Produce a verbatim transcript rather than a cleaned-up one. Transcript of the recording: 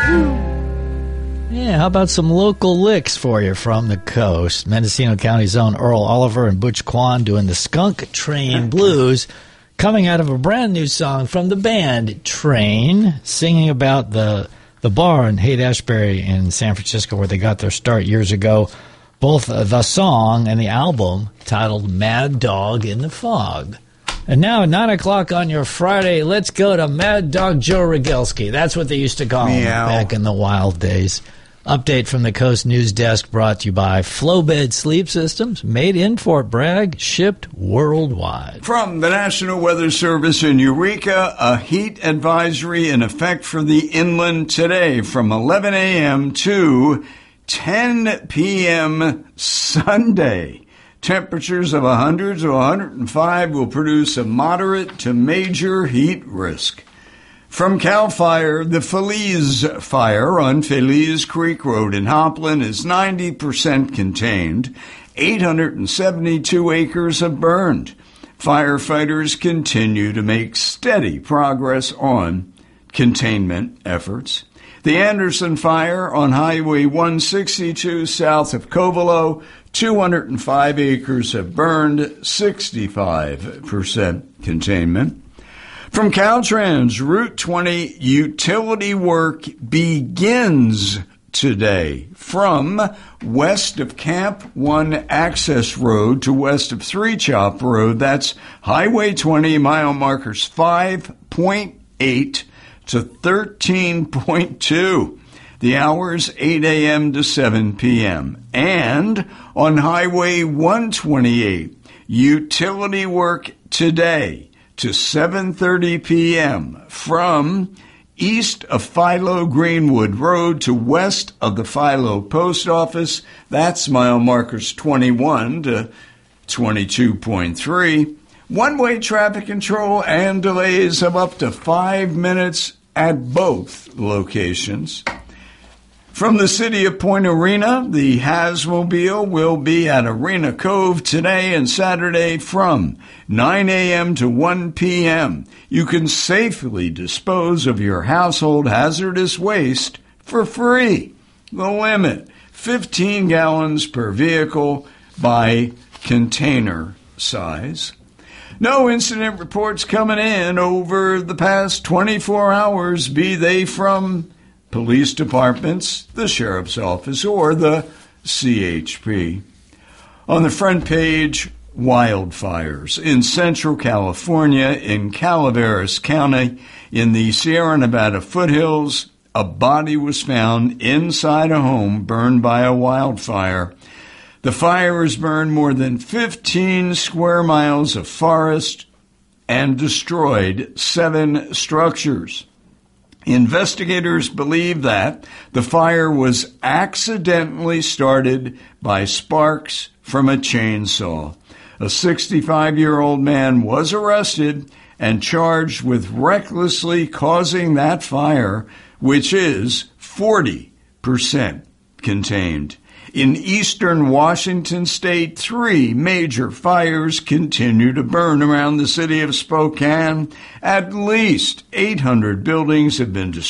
Yeah, how about some local licks for you from the coast? Mendocino County's own Earl Oliver and Butch Quan doing the Skunk Train Blues, coming out of a brand new song from the band Train, singing about the the bar in Haight-Ashbury in San Francisco where they got their start years ago. Both the song and the album titled Mad Dog in the Fog. And now at nine o'clock on your Friday, let's go to Mad Dog Joe Rogelski. That's what they used to call him Meow. back in the wild days. Update from the Coast News Desk brought to you by Flowbed Sleep Systems, made in Fort Bragg, shipped worldwide. From the National Weather Service in Eureka, a heat advisory in effect for the inland today from eleven a.m. to ten p.m. Sunday. Temperatures of one hundred to one hundred five will produce a moderate to major heat risk. From CAL FIRE, the Feliz fire on Feliz Creek Road in Hopland is ninety percent contained. eight hundred seventy-two acres have burned. Firefighters continue to make steady progress on containment efforts. The Anderson fire on Highway one sixty-two south of Covelo, two hundred five acres have burned, sixty-five percent containment. From Caltrans, Route twenty utility work begins today from west of Camp one Access Road to west of Three Chop Road. That's Highway twenty, mile markers five point eight to thirteen point two. The hours eight a.m. to seven p.m. And on Highway one twenty-eight, utility work today to seven thirty p.m. from east of Philo Greenwood Road to west of the Philo Post Office. That's mile markers twenty-one to twenty-two point three. One-way traffic control and delays of up to five minutes at both locations. From the city of Point Arena, the Hazmobile will be at Arena Cove today and Saturday from nine a.m. to one p.m. You can safely dispose of your household hazardous waste for free. The limit, fifteen gallons per vehicle by container size. No incident reports coming in over the past twenty-four hours, be they from police departments, the sheriff's office, or the C H P. On the front page, wildfires in Central California, in Calaveras County, in the Sierra Nevada foothills. A body was found inside a home burned by a wildfire. The fire has burned more than fifteen square miles of forest and destroyed seven structures. Investigators believe that the fire was accidentally started by sparks from a chainsaw. A sixty-five-year-old man was arrested and charged with recklessly causing that fire, which is forty percent contained. In eastern Washington state, three major fires continue to burn around the city of Spokane. At least eight hundred buildings have been destroyed.